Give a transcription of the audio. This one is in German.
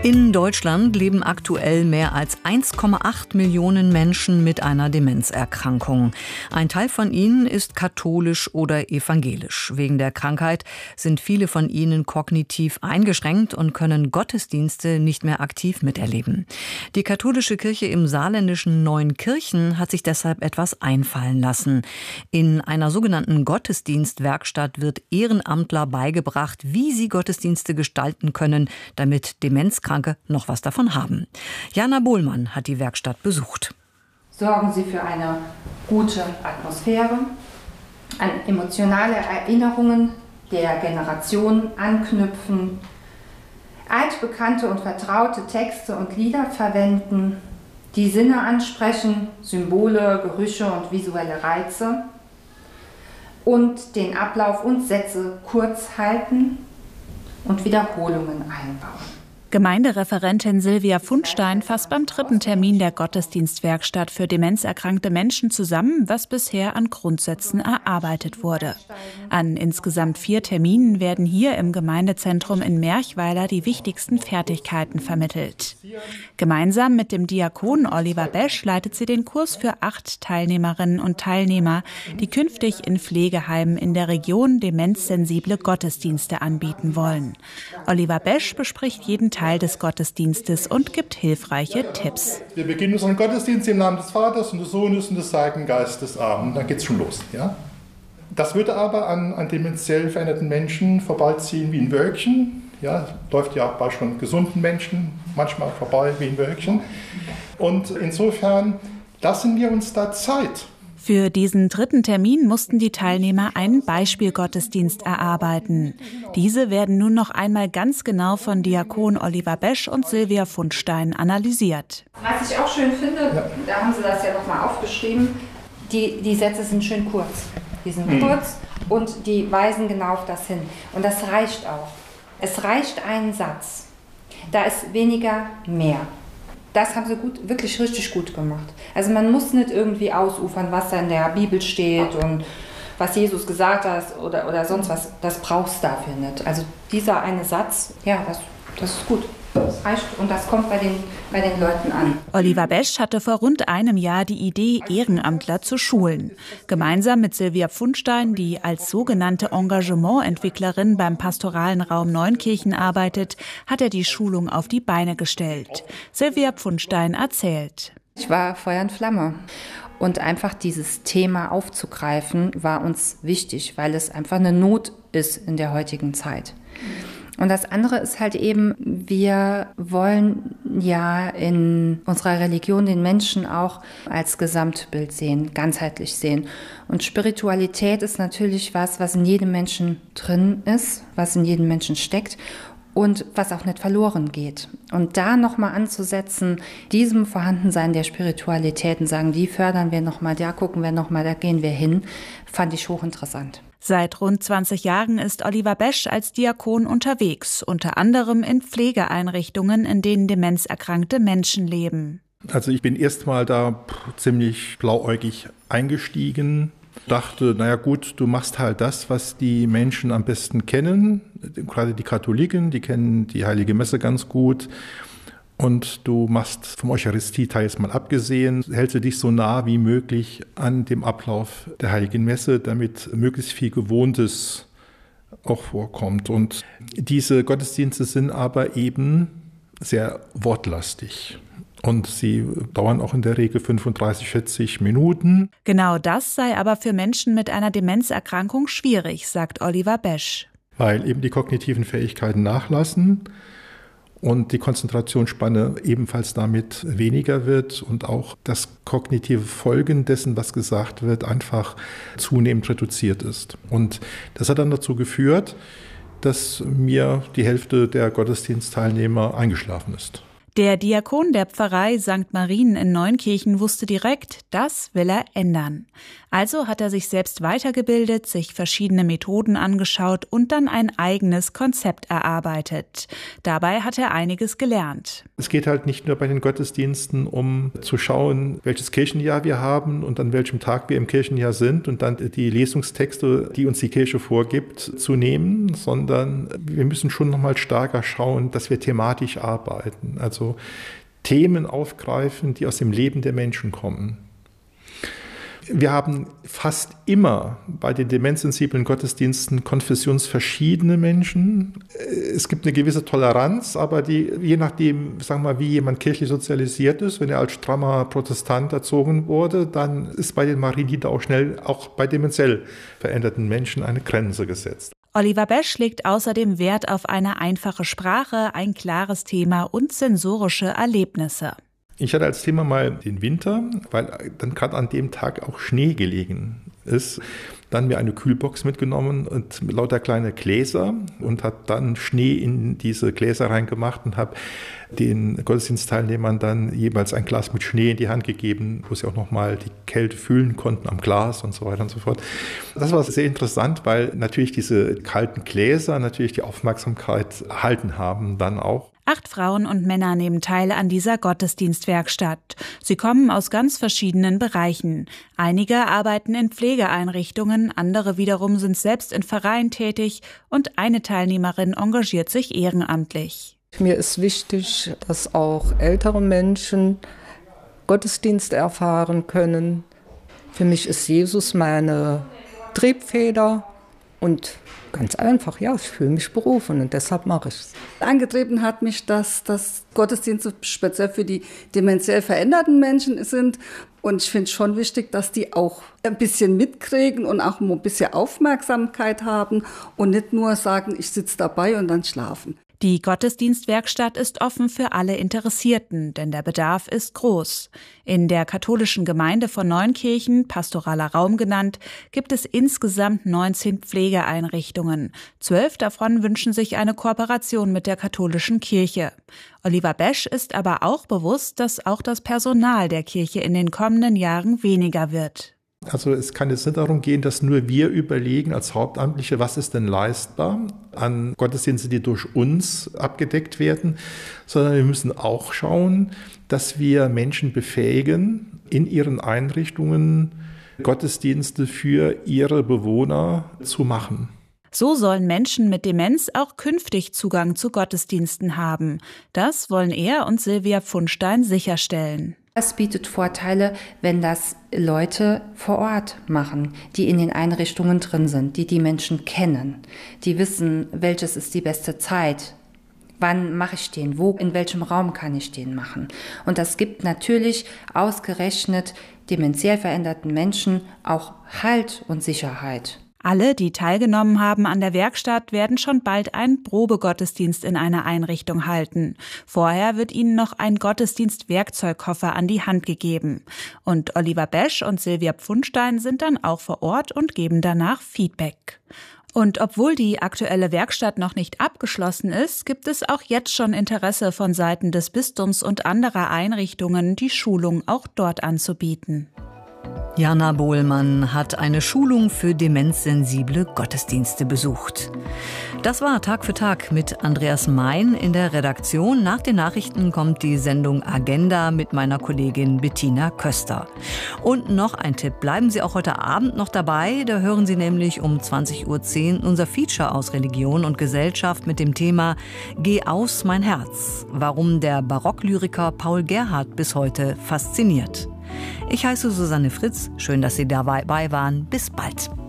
In Deutschland leben aktuell mehr als 1,8 Millionen Menschen mit einer Demenzerkrankung. Ein Teil von ihnen ist katholisch oder evangelisch. Wegen der Krankheit sind viele von ihnen kognitiv eingeschränkt und können Gottesdienste nicht mehr aktiv miterleben. Die katholische Kirche im saarländischen Neunkirchen hat sich deshalb etwas einfallen lassen. In einer sogenannten Gottesdienstwerkstatt wird Ehrenamtler beigebracht, wie sie Gottesdienste gestalten können, damit Demenzkranke noch was davon haben. Jana Bohlmann hat die Werkstatt besucht. Sorgen Sie für eine gute Atmosphäre, an emotionale Erinnerungen der Generation anknüpfen, altbekannte und vertraute Texte und Lieder verwenden, die Sinne ansprechen, Symbole, Gerüche und visuelle Reize und den Ablauf und Sätze kurz halten und Wiederholungen einbauen. Gemeindereferentin Silvia Fundstein fasst beim 3. Termin der Gottesdienstwerkstatt für demenzerkrankte Menschen zusammen, was bisher an Grundsätzen erarbeitet wurde. An insgesamt 4 Terminen werden hier im Gemeindezentrum in Merchweiler die wichtigsten Fertigkeiten vermittelt. Gemeinsam mit dem Diakon Oliver Besch leitet sie den Kurs für 8 Teilnehmerinnen und Teilnehmer, die künftig in Pflegeheimen in der Region demenzsensible Gottesdienste anbieten wollen. Oliver Besch bespricht jeden Teil des Gottesdienstes und gibt hilfreiche Tipps. Wir beginnen unseren Gottesdienst im Namen des Vaters und des Sohnes und des Heiligen Geistes. Amen. Dann geht's schon los. Ja? Das würde aber an dementiell veränderten Menschen vorbeiziehen wie ein Wölkchen. Ja, läuft ja bei schon gesunden Menschen manchmal vorbei wie ein Wölkchen. Und insofern lassen wir uns da Zeit. Für diesen 3. Termin mussten die Teilnehmer einen Beispielgottesdienst erarbeiten. Diese werden nun noch einmal ganz genau von Diakon Oliver Besch und Silvia Fundstein analysiert. Was ich auch schön finde, da haben Sie das ja nochmal aufgeschrieben, die Sätze sind schön kurz. Die sind kurz und die weisen genau auf das hin. Und das reicht auch. Es reicht ein Satz. Da ist weniger mehr. Das haben sie wirklich richtig gut gemacht. Also man muss nicht irgendwie ausufern, was da in der Bibel steht und was Jesus gesagt hat oder sonst was. Das brauchst du dafür nicht. Also dieser eine Satz, ja, das ist gut. Das reicht und das kommt bei den Leuten an. Oliver Besch hatte vor rund einem Jahr die Idee, Ehrenamtler zu schulen. Gemeinsam mit Silvia Fundstein, die als sogenannte Engagemententwicklerin beim pastoralen Raum Neunkirchen arbeitet, hat er die Schulung auf die Beine gestellt. Silvia Fundstein erzählt. Ich war Feuer und Flamme. Und einfach dieses Thema aufzugreifen, war uns wichtig, weil es einfach eine Not ist in der heutigen Zeit. Und das andere ist halt eben, wir wollen ja in unserer Religion den Menschen auch als Gesamtbild sehen, ganzheitlich sehen. Und Spiritualität ist natürlich was in jedem Menschen drin ist, was in jedem Menschen steckt und was auch nicht verloren geht. Und da nochmal anzusetzen, diesem Vorhandensein der Spiritualität und sagen, die fördern wir nochmal, da gucken wir nochmal, da gehen wir hin, fand ich hochinteressant. Seit rund 20 Jahren ist Oliver Besch als Diakon unterwegs, unter anderem in Pflegeeinrichtungen, in denen demenzerkrankte Menschen leben. Also ich bin erstmal da ziemlich blauäugig eingestiegen, dachte, naja gut, du machst halt das, was die Menschen am besten kennen, gerade die Katholiken, die kennen die Heilige Messe ganz gut. Und du machst vom Eucharistie-Teil jetzt mal abgesehen, hältst du dich so nah wie möglich an dem Ablauf der Heiligen Messe, damit möglichst viel Gewohntes auch vorkommt. Und diese Gottesdienste sind aber eben sehr wortlastig. Und sie dauern auch in der Regel 35, 40 Minuten. Genau das sei aber für Menschen mit einer Demenzerkrankung schwierig, sagt Oliver Besch. Weil eben die kognitiven Fähigkeiten nachlassen und die Konzentrationsspanne ebenfalls damit weniger wird und auch das kognitive Folgen dessen, was gesagt wird, einfach zunehmend reduziert ist. Und das hat dann dazu geführt, dass mir die Hälfte der Gottesdienstteilnehmer eingeschlafen ist. Der Diakon der Pfarrei St. Marien in Neunkirchen wusste direkt, das will er ändern. Also hat er sich selbst weitergebildet, sich verschiedene Methoden angeschaut und dann ein eigenes Konzept erarbeitet. Dabei hat er einiges gelernt. Es geht halt nicht nur bei den Gottesdiensten um zu schauen, welches Kirchenjahr wir haben und an welchem Tag wir im Kirchenjahr sind und dann die Lesungstexte, die uns die Kirche vorgibt, zu nehmen, sondern wir müssen schon noch mal stärker schauen, dass wir thematisch arbeiten, also Themen aufgreifen, die aus dem Leben der Menschen kommen. Wir haben fast immer bei den demenzsensiblen Gottesdiensten konfessionsverschiedene Menschen. Es gibt eine gewisse Toleranz, aber je nachdem, sagen wir mal, wie jemand kirchlich sozialisiert ist, wenn er als strammer Protestant erzogen wurde, dann ist bei den Marienlieder auch schnell, auch bei dementiell veränderten Menschen, eine Grenze gesetzt. Oliver Besch legt außerdem Wert auf eine einfache Sprache, ein klares Thema und sensorische Erlebnisse. Ich hatte als Thema mal den Winter, weil dann gerade an dem Tag auch Schnee gelegen ist. Dann mir eine Kühlbox mitgenommen und lauter kleine Gläser und habe dann Schnee in diese Gläser reingemacht und habe den Gottesdienstteilnehmern dann jeweils ein Glas mit Schnee in die Hand gegeben, wo sie auch nochmal die Kälte fühlen konnten am Glas und so weiter und so fort. Das war sehr interessant, weil natürlich diese kalten Gläser natürlich die Aufmerksamkeit erhalten haben dann auch. 8 Frauen und Männer nehmen teil an dieser Gottesdienstwerkstatt. Sie kommen aus ganz verschiedenen Bereichen. Einige arbeiten in Pflegeeinrichtungen, andere wiederum sind selbst in Vereinen tätig und eine Teilnehmerin engagiert sich ehrenamtlich. Mir ist wichtig, dass auch ältere Menschen Gottesdienst erfahren können. Für mich ist Jesus meine Triebfeder und ganz einfach, ja, ich fühle mich berufen und deshalb mache ich es. Angetrieben hat mich, dass das Gottesdienste speziell für die dementiell veränderten Menschen sind. Und ich finde es schon wichtig, dass die auch ein bisschen mitkriegen und auch ein bisschen Aufmerksamkeit haben und nicht nur sagen, ich sitze dabei und dann schlafen. Die Gottesdienstwerkstatt ist offen für alle Interessierten, denn der Bedarf ist groß. In der katholischen Gemeinde von Neunkirchen, pastoraler Raum genannt, gibt es insgesamt 19 Pflegeeinrichtungen. 12 davon wünschen sich eine Kooperation mit der katholischen Kirche. Oliver Besch ist aber auch bewusst, dass auch das Personal der Kirche in den kommenden Jahren weniger wird. Also es kann jetzt nicht darum gehen, dass nur wir überlegen als Hauptamtliche, was ist denn leistbar an Gottesdiensten, die durch uns abgedeckt werden, sondern wir müssen auch schauen, dass wir Menschen befähigen, in ihren Einrichtungen Gottesdienste für ihre Bewohner zu machen. So sollen Menschen mit Demenz auch künftig Zugang zu Gottesdiensten haben. Das wollen er und Silvia Pfundstein sicherstellen. Es bietet Vorteile, wenn das Leute vor Ort machen, die in den Einrichtungen drin sind, die die Menschen kennen, die wissen, welches ist die beste Zeit, wann mache ich den, wo, in welchem Raum kann ich den machen. Und das gibt natürlich ausgerechnet dementiell veränderten Menschen auch Halt und Sicherheit. Alle, die teilgenommen haben an der Werkstatt, werden schon bald einen Probegottesdienst in einer Einrichtung halten. Vorher wird ihnen noch ein Gottesdienst-Werkzeugkoffer an die Hand gegeben. Und Oliver Besch und Silvia Pfundstein sind dann auch vor Ort und geben danach Feedback. Und obwohl die aktuelle Werkstatt noch nicht abgeschlossen ist, gibt es auch jetzt schon Interesse von Seiten des Bistums und anderer Einrichtungen, die Schulung auch dort anzubieten. Jana Bohlmann hat eine Schulung für demenzsensible Gottesdienste besucht. Das war Tag für Tag mit Andreas Mein in der Redaktion. Nach den Nachrichten kommt die Sendung Agenda mit meiner Kollegin Bettina Köster. Und noch ein Tipp, bleiben Sie auch heute Abend noch dabei. Da hören Sie nämlich um 20:10 Uhr unser Feature aus Religion und Gesellschaft mit dem Thema Geh aus, mein Herz. Warum der Barocklyriker Paul Gerhardt bis heute fasziniert. Ich heiße Susanne Fritz. Schön, dass Sie dabei waren. Bis bald.